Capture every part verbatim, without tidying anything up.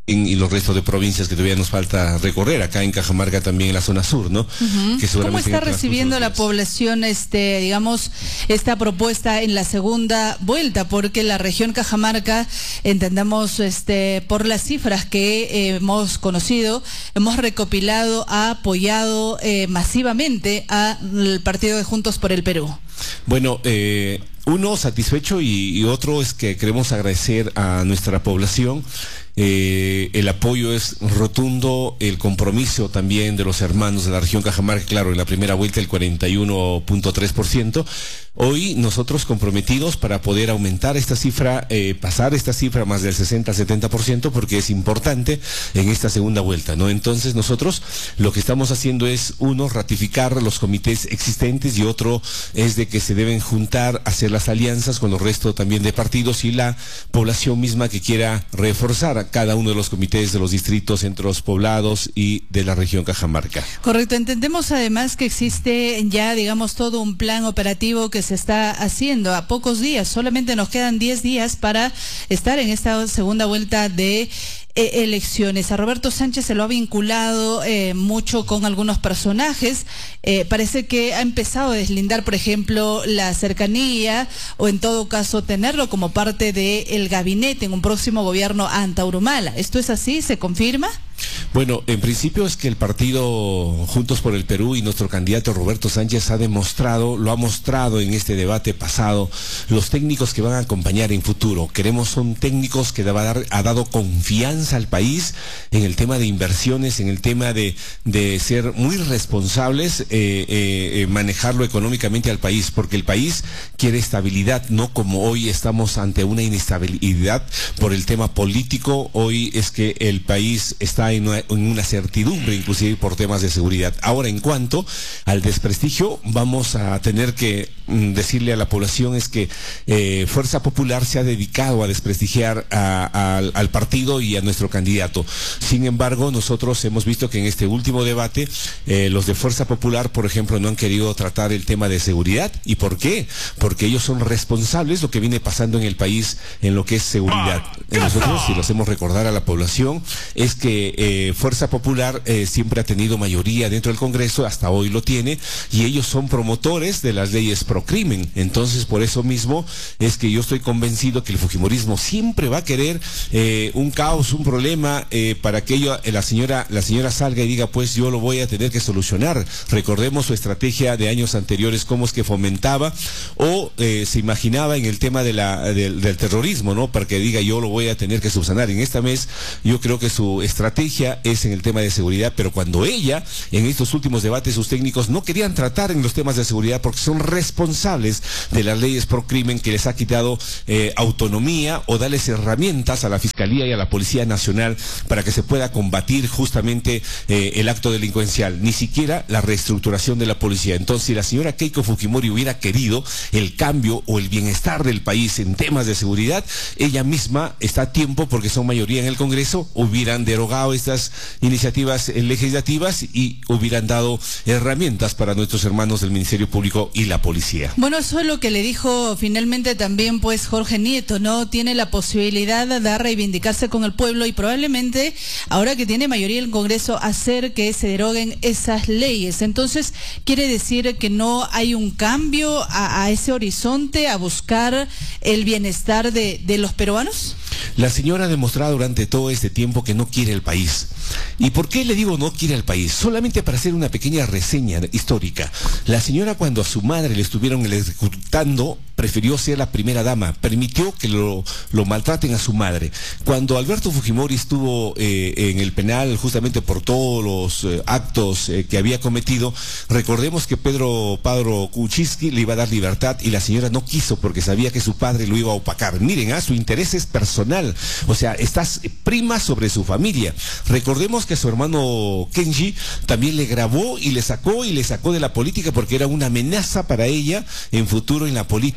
y los restos de provincias que todavía nos falta recorrer, acá en Cajamarca también en la zona sur, ¿no? Uh-huh. Que ¿Cómo está recibiendo la población, este, digamos, esta propuesta en la segunda vuelta? Porque la región Cajamarca, entendamos, este, por las cifras que eh, hemos conocido, hemos recopilado, ha apoyado eh, masivamente al partido de Juntos por el Perú. Bueno, eh, uno satisfecho y, y otro es que queremos agradecer a nuestra población. Eh, el apoyo es rotundo, el compromiso también de los hermanos de la región Cajamarca, claro, en la primera vuelta el cuarenta y uno punto tres por ciento. Hoy nosotros comprometidos para poder aumentar esta cifra, eh, pasar esta cifra más del sesenta a setenta por ciento, porque es importante en esta segunda vuelta, ¿no? Entonces nosotros lo que estamos haciendo es, uno, ratificar los comités existentes, y otro es de que se deben juntar, hacer las alianzas con los restos también de partidos y la población misma que quiera reforzar a cada uno de los comités de los distritos, centros poblados y de la región Cajamarca. Correcto, entendemos además que existe ya, digamos, todo un plan operativo que se está haciendo a pocos días, solamente nos quedan diez días para estar en esta segunda vuelta de Eh, elecciones. A Roberto Sánchez se lo ha vinculado eh, mucho con algunos personajes. Eh, parece que ha empezado a deslindar, por ejemplo, la cercanía, o en todo caso tenerlo como parte del gabinete en un próximo gobierno a Antaurumala. ¿Esto es así? ¿Se confirma? Bueno, en principio es que el partido Juntos por el Perú y nuestro candidato Roberto Sánchez ha demostrado, lo ha mostrado en este debate pasado, los técnicos que van a acompañar en futuro. Queremos son técnicos que va a dar, ha dado confianza al país en el tema de inversiones, en el tema de, de ser muy responsables, eh, eh, manejarlo económicamente al país, porque el país quiere estabilidad, no como hoy estamos ante una inestabilidad por el tema político. Hoy es que el país está en una, en una certidumbre, inclusive por temas de seguridad. Ahora, en cuanto al desprestigio, vamos a tener que mm, decirle a la población es que eh, Fuerza Popular se ha dedicado a desprestigiar a, a, al partido y a nuestro candidato. Sin embargo, nosotros hemos visto que en este último debate eh, los de Fuerza Popular, por ejemplo, no han querido tratar el tema de seguridad. ¿Y por qué? Porque ellos son responsables de lo que viene pasando en el país en lo que es seguridad. Eh, nosotros, si lo hacemos recordar a la población, es que eh, Fuerza Popular eh, siempre ha tenido mayoría dentro del Congreso, hasta hoy lo tiene, y ellos son promotores de las leyes pro crimen. Entonces, por eso mismo es que yo estoy convencido que el fujimorismo siempre va a querer eh, un caos, un problema, eh, para que ello, eh, la señora la señora salga y diga, pues yo lo voy a tener que solucionar. Recordemos su estrategia de años anteriores, cómo es que fomentaba o eh, se imaginaba en el tema de la, del, del terrorismo, ¿no? Para que diga, yo lo voy a tener que subsanar. En esta mes, yo creo que su estrategia es en el tema de seguridad, pero cuando ella, en estos últimos debates, sus técnicos no querían tratar en los temas de seguridad porque son responsables de las leyes pro crimen, que les ha quitado eh, autonomía o darles herramientas a la Fiscalía y a la Policía Nacional para que se pueda combatir justamente eh, el acto delincuencial, ni siquiera la reestructuración de la policía. Entonces, si la señora Keiko Fujimori hubiera querido el cambio o el bienestar del país en temas de seguridad, ella misma está a tiempo, porque son mayoría en el Congreso, hubieran derogado estas iniciativas legislativas y hubieran dado herramientas para nuestros hermanos del Ministerio Público y la policía. Bueno, eso es lo que le dijo finalmente también pues Jorge Nieto, ¿no? Tiene la posibilidad de reivindicarse con el pueblo y probablemente, ahora que tiene mayoría en el Congreso, hacer que se deroguen esas leyes. Entonces, ¿quiere decir que no hay un cambio a, a ese horizonte, a buscar el bienestar de, de los peruanos? La señora ha demostrado durante todo este tiempo que no quiere el país. ¿Y por qué le digo no quiere el país? Solamente para hacer una pequeña reseña histórica. La señora, cuando a su madre le estuvieron ejecutando, prefirió ser la primera dama, permitió que lo, lo maltraten a su madre. Cuando Alberto Fujimori estuvo eh, en el penal justamente por todos los eh, actos eh, que había cometido, recordemos que Pedro Pablo Kuczynski le iba a dar libertad y la señora no quiso porque sabía que su padre lo iba a opacar. Miren, ah, su interés es personal, o sea, estás prima sobre su familia. Recordemos que su hermano Kenji también le grabó y le sacó y le sacó de la política porque era una amenaza para ella en futuro en la política.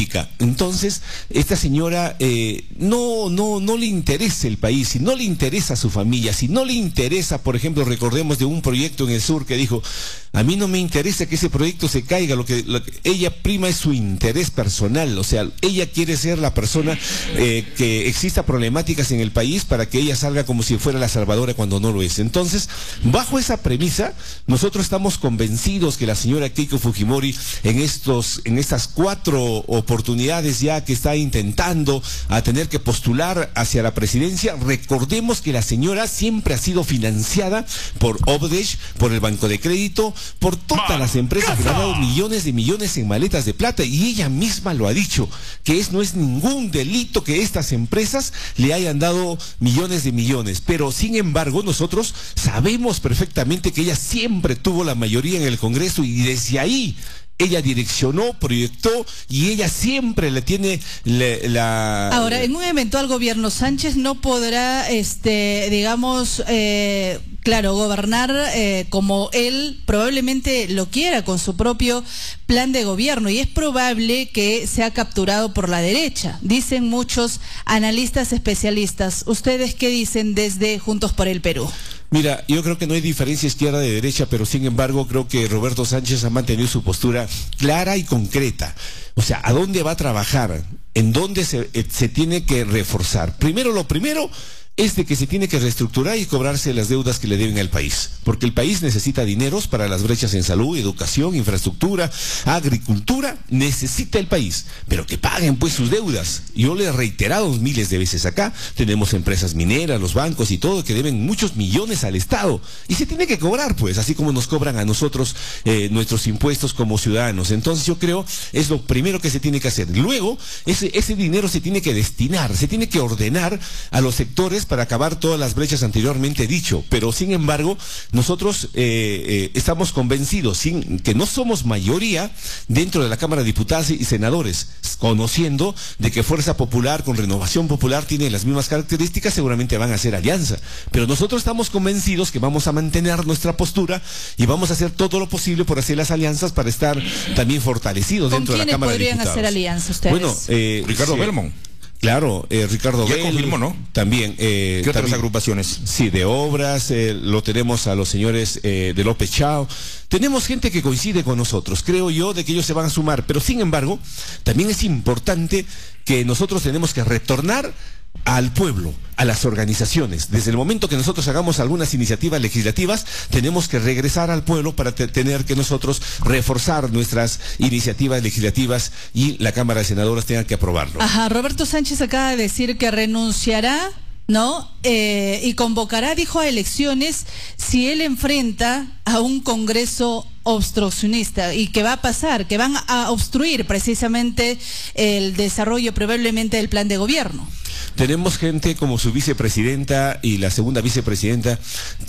pública. Entonces, esta señora eh, no, no, no le interesa el país, si no le interesa a su familia, si no le interesa, por ejemplo, recordemos de un proyecto en el sur que dijo, a mí no me interesa que ese proyecto se caiga, lo que, lo que ella prima es su interés personal, o sea, ella quiere ser la persona eh, que exista problemáticas en el país para que ella salga como si fuera la salvadora cuando no lo es. Entonces, bajo esa premisa, nosotros estamos convencidos que la señora Keiko Fujimori en estos, en estas cuatro oportunidades ya que está intentando a tener que postular hacia la presidencia, recordemos que la señora siempre ha sido financiada por Odebrecht, por el Banco de Crédito, por todas las empresas que le han dado millones de millones en maletas de plata, y ella misma lo ha dicho, que es, no es ningún delito que estas empresas le hayan dado millones de millones, pero sin embargo nosotros sabemos perfectamente que ella siempre tuvo la mayoría en el Congreso y desde ahí ella direccionó, proyectó y ella siempre le tiene le, la... Ahora, en un eventual gobierno, Sánchez no podrá, este, digamos, eh, claro, gobernar eh, como él probablemente lo quiera, con su propio plan de gobierno, y es probable que sea capturado por la derecha, dicen muchos analistas especialistas. ¿Ustedes qué dicen desde Juntos por el Perú? Mira, yo creo que no hay diferencia izquierda de derecha, pero sin embargo creo que Roberto Sánchez ha mantenido su postura clara y concreta. O sea, ¿a dónde va a trabajar? ¿En dónde se, eh, se tiene que reforzar? Primero, lo primero es de que se tiene que reestructurar y cobrarse las deudas que le deben al país, porque el país necesita dineros para las brechas en salud, educación, infraestructura, agricultura, necesita el país, pero que paguen pues sus deudas. Yo le he reiterado miles de veces acá, tenemos empresas mineras, los bancos y todo, que deben muchos millones al Estado, y se tiene que cobrar pues, así como nos cobran a nosotros eh, nuestros impuestos como ciudadanos. Entonces yo creo, es lo primero que se tiene que hacer. Luego, ese, ese dinero se tiene que destinar, se tiene que ordenar a los sectores para acabar todas las brechas anteriormente dicho, pero sin embargo nosotros eh, eh, estamos convencidos sin, que no somos mayoría dentro de la Cámara de Diputados y Senadores, conociendo de que Fuerza Popular con Renovación Popular tiene las mismas características, seguramente van a hacer alianza, pero nosotros estamos convencidos que vamos a mantener nuestra postura y vamos a hacer todo lo posible por hacer las alianzas para estar también fortalecidos dentro de la Cámara de Diputados. ¿Con quiénes podrían hacer alianza ustedes? Bueno, eh, Ricardo sí. Belmont. Claro, eh, Ricardo Ya Bell, confirmó, ¿no? También. Eh, ¿Qué otras también, agrupaciones? Sí, de obras, eh, lo tenemos a los señores eh, de López Chao. Tenemos gente que coincide con nosotros, creo yo, de que ellos se van a sumar, pero sin embargo, también es importante que nosotros tenemos que retornar al pueblo, a las organizaciones. Desde el momento que nosotros hagamos algunas iniciativas legislativas, tenemos que regresar al pueblo para te tener que nosotros reforzar nuestras iniciativas legislativas y la Cámara de Senadores tenga que aprobarlo. Ajá, Roberto Sánchez acaba de decir que renunciará, ¿no? Eh, y convocará, dijo, a elecciones si él enfrenta a un Congreso obstruccionista, y que va a pasar, que van a obstruir precisamente el desarrollo probablemente del plan de gobierno. Tenemos gente como su vicepresidenta y la segunda vicepresidenta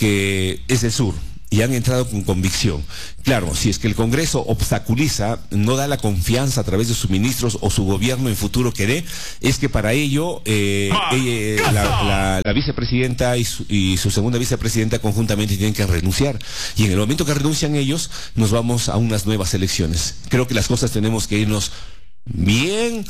que es del sur y han entrado con convicción. Claro, si es que el Congreso obstaculiza, no da la confianza a través de sus ministros o su gobierno en futuro que dé, es que para ello eh, ella, la, la, la vicepresidenta y su, y su segunda vicepresidenta conjuntamente tienen que renunciar. Y en el momento que renuncian ellos, nos vamos a unas nuevas elecciones. Creo que las cosas tenemos que irnos bien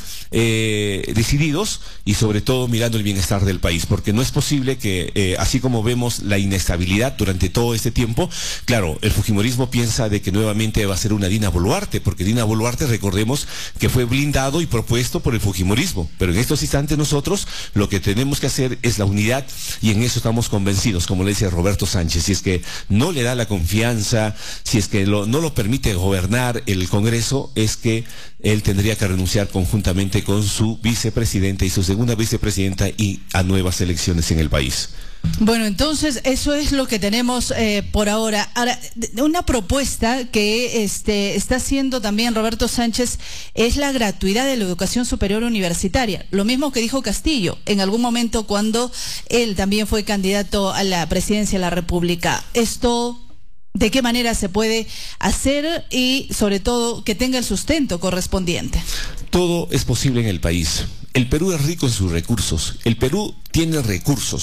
eh, decididos y sobre todo mirando el bienestar del país, porque no es posible que eh, así como vemos la inestabilidad durante todo este tiempo, claro, el fujimorismo piensa de que nuevamente va a ser una Dina Boluarte, porque Dina Boluarte, recordemos que fue blindado y propuesto por el fujimorismo, pero en estos instantes nosotros lo que tenemos que hacer es la unidad, y en eso estamos convencidos, como le dice Roberto Sánchez. Si es que no le da la confianza, si es que lo, no lo permite gobernar el Congreso, es que él tendría que renunciar conjuntamente con su vicepresidenta y su segunda vicepresidenta y a nuevas elecciones en el país. Bueno, entonces eso es lo que tenemos eh, por ahora. Ahora, una propuesta que este, está haciendo también Roberto Sánchez es la gratuidad de la educación superior universitaria. Lo mismo que dijo Castillo en algún momento cuando él también fue candidato a la presidencia de la República. Esto, ¿de qué manera se puede hacer y sobre todo que tenga el sustento correspondiente? Todo es posible en el país. El Perú es rico en sus recursos. El Perú tiene recursos.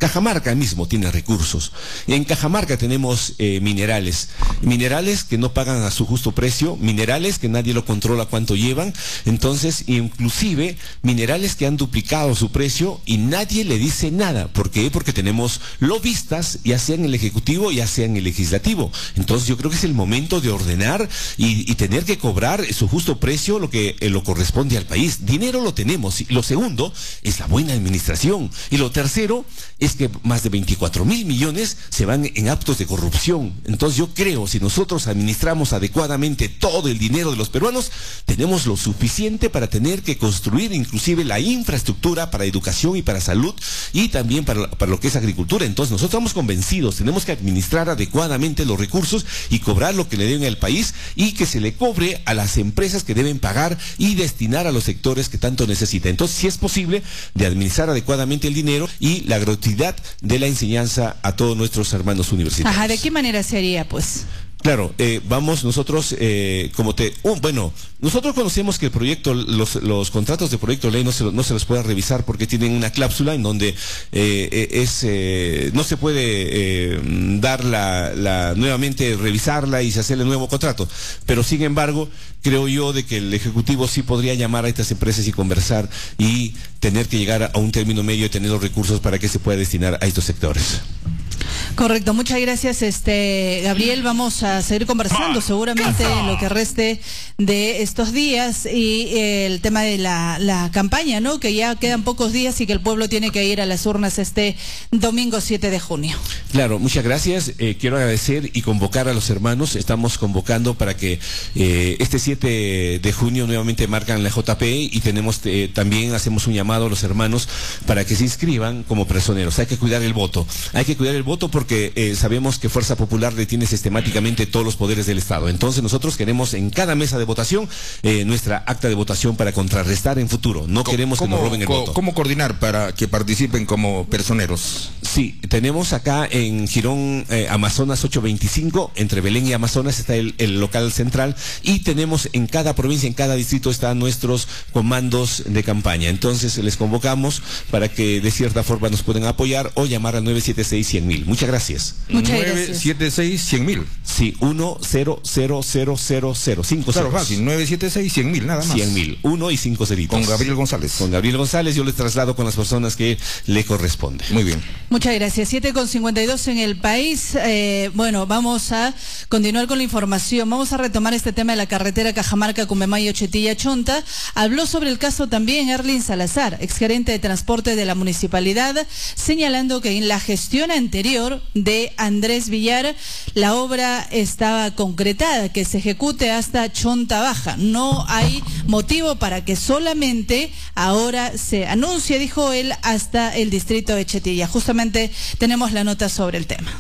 Cajamarca mismo tiene recursos. En Cajamarca tenemos eh, minerales, minerales que no pagan a su justo precio, minerales que nadie lo controla cuánto llevan, entonces inclusive minerales que han duplicado su precio y nadie le dice nada. ¿Por qué? Porque tenemos lobistas, ya sea en el Ejecutivo, ya sea en el Legislativo. Entonces yo creo que es el momento de ordenar y, y tener que cobrar su justo precio, lo que eh, lo corresponde al país. Dinero lo tenemos. Y lo segundo es la buena administración. Y lo tercero es que más de veinticuatro mil millones se van en actos de corrupción. Entonces yo creo, si nosotros administramos adecuadamente todo el dinero de los peruanos, tenemos lo suficiente para tener que construir inclusive la infraestructura para educación y para salud y también para, para lo que es agricultura. Entonces nosotros estamos convencidos, tenemos que administrar adecuadamente los recursos y cobrar lo que le deben al país y que se le cobre a las empresas que deben pagar y destinar a los sectores que tanto necesitan. Entonces sí es posible de administrar adecuadamente el dinero y la gratuidad de la enseñanza a todos nuestros hermanos universitarios. Ajá, ¿de qué manera sería, pues? Claro, eh, vamos nosotros, eh, como te... Uh, bueno, nosotros conocemos que el proyecto, los, los contratos de proyecto de ley no se, no se los puede revisar porque tienen una cláusula en donde eh, es eh, no se puede eh, dar la, la nuevamente revisarla y se hace el nuevo contrato. Pero sin embargo, creo yo de que el Ejecutivo sí podría llamar a estas empresas y conversar y tener que llegar a un término medio y tener los recursos para que se pueda destinar a estos sectores. Correcto, muchas gracias, este Gabriel. Vamos a seguir conversando seguramente en lo que reste de estos días y eh, el tema de la, la campaña, ¿no? Que ya quedan pocos días y que el pueblo tiene que ir a las urnas este domingo siete de junio. Claro, muchas gracias. Eh, quiero agradecer y convocar a los hermanos. Estamos convocando para que eh, este siete de junio nuevamente marcan la J P y tenemos eh, también hacemos un llamado a los hermanos para que se inscriban como personeros. Hay que cuidar el voto. Hay que cuidar el voto porque eh, sabemos que Fuerza Popular detiene sistemáticamente todos los poderes del Estado. Entonces nosotros queremos en cada mesa de votación eh, nuestra acta de votación para contrarrestar en futuro. No queremos que nos roben el voto. ¿Cómo coordinar para que participen como personeros? Sí, tenemos acá en Girón, eh, Amazonas ocho veinticinco, entre Belén y Amazonas está el, el local central y tenemos en cada provincia, en cada distrito están nuestros comandos de campaña. Entonces les convocamos para que de cierta forma nos puedan apoyar o llamar al nueve siete seis, cien mil. Muchas gracias. Muchas gracias. nueve siete seis, cien mil. Sí, uno cero cero cero cero cero cinco. Claro, fácil, nueve siete seis, cien mil, nada más. cien mil, uno y cinco ceritos. Con Gabriel González. Con Gabriel González, yo les traslado con las personas que le corresponde. Muy bien. Muchas gracias. siete con cincuenta y dos en el país. Eh, bueno, vamos a continuar con la información. Vamos a retomar este tema de la carretera Cajamarca, Cumemayo, Chetilla, Chonta. Habló sobre el caso también Erlin Salazar, exgerente de transporte de la municipalidad, señalando que en la gestión anterior de Andrés Villar, la obra estaba concretada, que se ejecute hasta Chonta Baja. No hay motivo para que solamente ahora se anuncie, dijo él, hasta el distrito de Chetilla. Justamente tenemos la nota sobre el tema.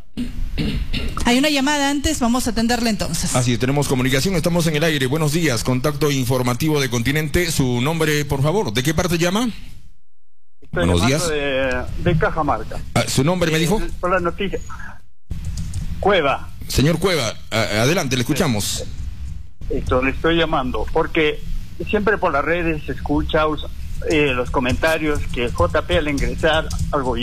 Hay una llamada antes, vamos a atenderla entonces. Así es, tenemos comunicación, estamos en el aire. Buenos días, contacto informativo de Continente. Su nombre, por favor, ¿de qué parte llama? Estoy Buenos días. De, de Cajamarca. Ah, ¿su nombre me dijo? Por la noticia. Cueva. Señor Cueva, a, adelante, le escuchamos. Esto le estoy llamando porque siempre por las redes se escucha eh, los comentarios que J P al ingresar al gobierno